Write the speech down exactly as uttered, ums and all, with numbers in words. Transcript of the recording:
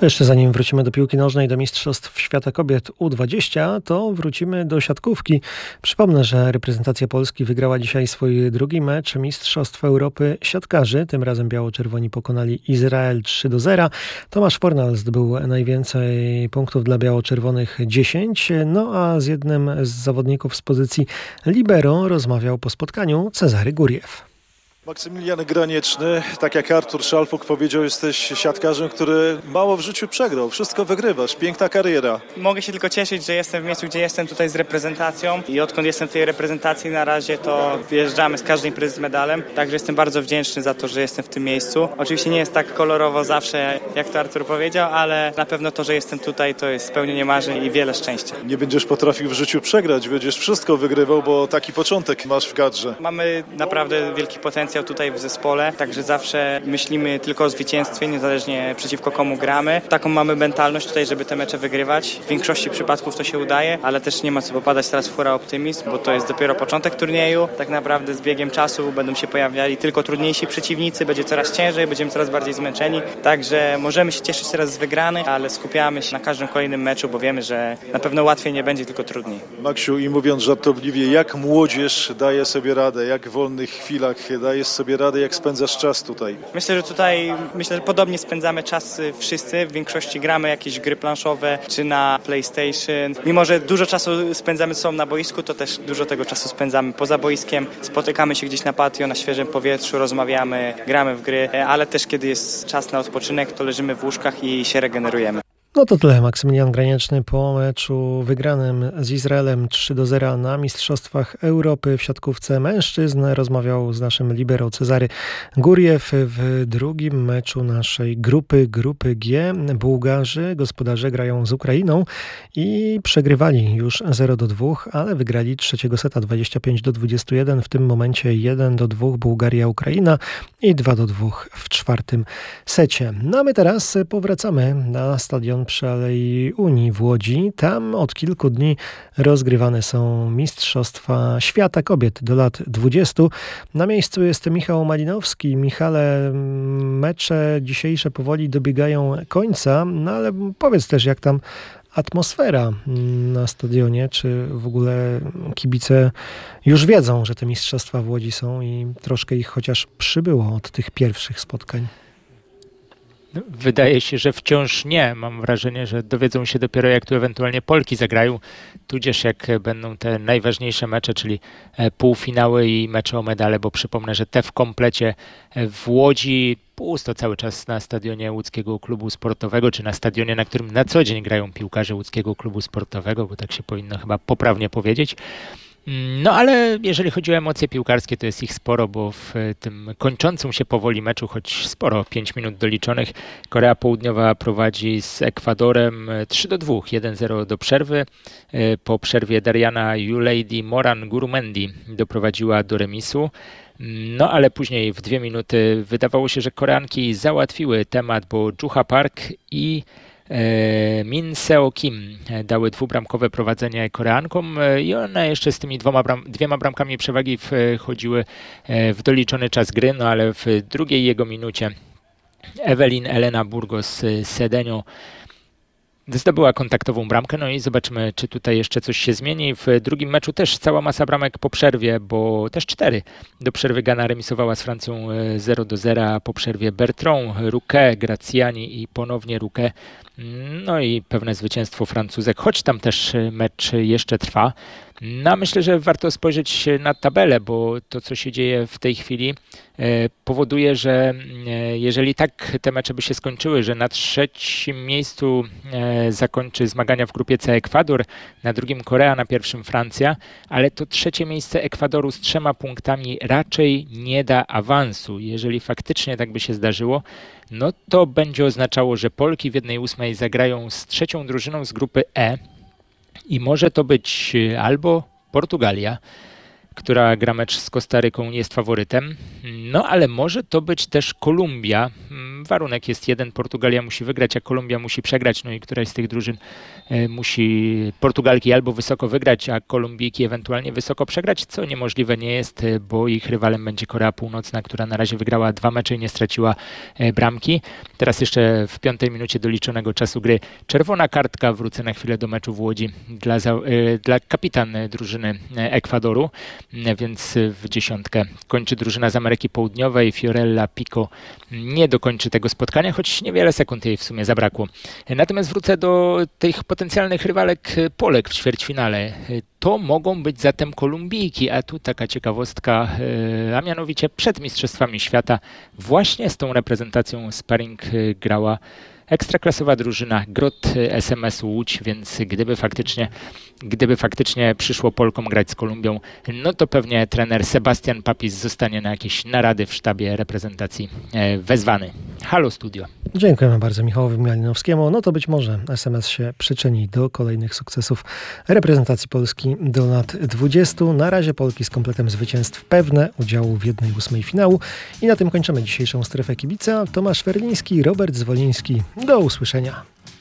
To jeszcze zanim wrócimy do piłki nożnej, do Mistrzostw Świata Kobiet U dwadzieścia, to wrócimy do siatkówki. Przypomnę, że reprezentacja Polski wygrała dzisiaj swój drugi mecz Mistrzostw Europy siatkarzy. Tym razem biało-czerwoni pokonali Izrael trzy do zera. Tomasz Fornal zdobył najwięcej punktów dla biało-czerwonych, dziesięć. No a z jednym z zawodników z pozycji libero rozmawiał po spotkaniu Cezary Guriew. Maksymilian Granieczny, tak jak Artur Szalfuk powiedział, jesteś siatkarzem, który mało w życiu przegrał. Wszystko wygrywasz. Piękna kariera. Mogę się tylko cieszyć, że jestem w miejscu, gdzie jestem tutaj z reprezentacją i odkąd jestem w tej reprezentacji na razie, to wyjeżdżamy z każdej imprezy z medalem. Także jestem bardzo wdzięczny za to, że jestem w tym miejscu. Oczywiście nie jest tak kolorowo zawsze, jak to Artur powiedział, ale na pewno to, że jestem tutaj, to jest spełnienie marzeń i wiele szczęścia. Nie będziesz potrafił w życiu przegrać, będziesz wszystko wygrywał, bo taki początek masz w kadrze. Mamy naprawdę wielki potencjał tutaj w zespole, także zawsze myślimy tylko o zwycięstwie, niezależnie przeciwko komu gramy. Taką mamy mentalność tutaj, żeby te mecze wygrywać. W większości przypadków to się udaje, ale też nie ma co popadać teraz w hura optymizm, bo to jest dopiero początek turnieju. Tak naprawdę z biegiem czasu będą się pojawiali tylko trudniejsi przeciwnicy, będzie coraz ciężej, będziemy coraz bardziej zmęczeni, także możemy się cieszyć teraz z wygranych, ale skupiamy się na każdym kolejnym meczu, bo wiemy, że na pewno łatwiej nie będzie, tylko trudniej. Maksiu, i mówiąc żartobliwie, jak młodzież daje sobie radę, jak w wolnych chwilach dajesz sobie radę, jak spędzasz czas tutaj? Myślę, że tutaj myślę, że podobnie spędzamy czas wszyscy. W większości gramy jakieś gry planszowe czy na PlayStation. Mimo że dużo czasu spędzamy ze sobą na boisku, to też dużo tego czasu spędzamy poza boiskiem. Spotykamy się gdzieś na patio, na świeżym powietrzu, rozmawiamy, gramy w gry, ale też kiedy jest czas na odpoczynek, to leżymy w łóżkach i się regenerujemy. No to tyle. Maksymilian Granieczny po meczu wygranym z Izraelem trzy do zera na Mistrzostwach Europy w siatkówce mężczyzn rozmawiał z naszym libero Cezary Guriew. W drugim meczu naszej grupy, grupy G, Bułgarzy, gospodarze grają z Ukrainą i przegrywali już zero do dwóch, ale wygrali trzeciego seta dwadzieścia pięć do dwudziestu jeden. W tym momencie jeden do dwóch Bułgaria, Ukraina i dwa do dwóch w czwartym secie. No a my teraz powracamy na stadion przy Alei Unii w Łodzi. Tam od kilku dni rozgrywane są Mistrzostwa Świata Kobiet do lat dwudziestu. Na miejscu jest Michał Malinowski. Michale, mecze dzisiejsze powoli dobiegają końca, no ale powiedz też, jak tam atmosfera na stadionie, czy w ogóle kibice już wiedzą, że te mistrzostwa w Łodzi są i troszkę ich chociaż przybyło od tych pierwszych spotkań? Wydaje się, że wciąż nie. Mam wrażenie, że dowiedzą się dopiero, jak tu ewentualnie Polki zagrają, tudzież jak będą te najważniejsze mecze, czyli półfinały i mecze o medale, bo przypomnę, że te w komplecie w Łodzi pusto cały czas na stadionie Łódzkiego Klubu Sportowego, czy na stadionie, na którym na co dzień grają piłkarze Łódzkiego Klubu Sportowego, bo tak się powinno chyba poprawnie powiedzieć. No ale jeżeli chodzi o emocje piłkarskie, to jest ich sporo, bo w tym kończącym się powoli meczu, choć sporo, pięć minut doliczonych, Korea Południowa prowadzi z Ekwadorem trzy do dwóch, jeden zero do przerwy. Po przerwie Dariana Yulady Moran Gurumendi doprowadziła do remisu. No ale później w dwie minuty wydawało się, że Koreanki załatwiły temat, bo Juha Park i Min Seo Kim dały dwubramkowe prowadzenie Koreankom i one jeszcze z tymi dwoma bram, dwiema bramkami przewagi wchodziły w doliczony czas gry, no ale w drugiej jego minucie Ewelin Elena Burgos Sedenio zdobyła kontaktową bramkę, no i zobaczymy, czy tutaj jeszcze coś się zmieni. W drugim meczu też cała masa bramek po przerwie, bo też cztery. Do przerwy Ghana remisowała z Francją zero do zera, po przerwie Bertrand, Ruquet, Graziani i ponownie Ruquet. No i pewne zwycięstwo Francuzek, choć tam też mecz jeszcze trwa. No myślę, że warto spojrzeć na tabelę, bo to, co się dzieje w tej chwili, powoduje, że jeżeli tak te mecze by się skończyły, że na trzecim miejscu zakończy zmagania w grupie C Ekwador, na drugim Korea, na pierwszym Francja, ale to trzecie miejsce Ekwadoru z trzema punktami raczej nie da awansu. Jeżeli faktycznie tak by się zdarzyło, no to będzie oznaczało, że Polki w jednej ósmej zagrają z trzecią drużyną z grupy E i może to być albo Portugalia, która gra mecz z Kostaryką, jest faworytem, no ale może to być też Kolumbia, warunek jest jeden, Portugalia musi wygrać, a Kolumbia musi przegrać, no i któraś z tych drużyn musi Portugalki albo wysoko wygrać, a Kolumbijki ewentualnie wysoko przegrać, co niemożliwe nie jest, bo ich rywalem będzie Korea Północna, która na razie wygrała dwa mecze i nie straciła bramki. Teraz jeszcze w piątej minucie doliczonego czasu gry czerwona kartka, wrócę na chwilę do meczu w Łodzi dla, dla kapitan drużyny Ekwadoru, więc w dziesiątkę kończy drużyna z Ameryki Południowej. Fiorella Pico nie dokończy tego spotkania, choć niewiele sekund jej w sumie zabrakło. Natomiast wrócę do tych potencjalnych rywalek Polek w ćwierćfinale. To mogą być zatem Kolumbijki, a tu taka ciekawostka, a mianowicie przed Mistrzostwami Świata właśnie z tą reprezentacją sparring grała ekstraklasowa drużyna Grot S M S Łódź, więc gdyby faktycznie, gdyby faktycznie przyszło Polkom grać z Kolumbią, no to pewnie trener Sebastian Papis zostanie na jakieś narady w sztabie reprezentacji wezwany. Halo Studio. Dziękujemy bardzo Michałowi Malinowskiemu. No to być może S M S się przyczyni do kolejnych sukcesów reprezentacji Polski do lat dwudziestu. Na razie Polki z kompletem zwycięstw pewne udziału w jednej ósmej finału. I na tym kończymy dzisiejszą Strefę Kibica. Tomasz Ferliński, Robert Zwoliński. Do usłyszenia.